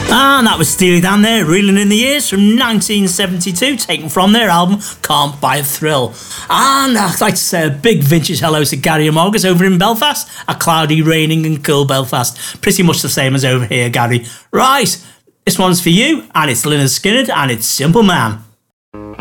And that was Steely Dan there, Reeling in the Years from 1972, taken from their album Can't Buy a Thrill. And I'd like to say a big vintage hello to Gary Amogus over in Belfast, a cloudy, raining and cool Belfast. Pretty much the same as over here, Gary. Right, this one's for you, and it's Lynyrd Skynyrd, and it's Simple Man.